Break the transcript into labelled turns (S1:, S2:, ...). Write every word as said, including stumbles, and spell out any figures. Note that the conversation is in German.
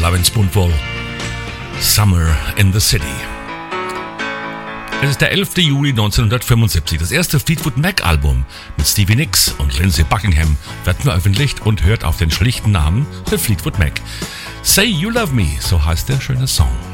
S1: Lovin' Spoonful. Summer in the City. Es ist der elfte Juli neunzehnhundertfünfundsiebzig. Das erste Fleetwood Mac Album mit Stevie Nicks und Lindsey Buckingham wird veröffentlicht und hört auf den schlichten Namen The Fleetwood Mac. Say You Love Me, so heißt der schöne Song.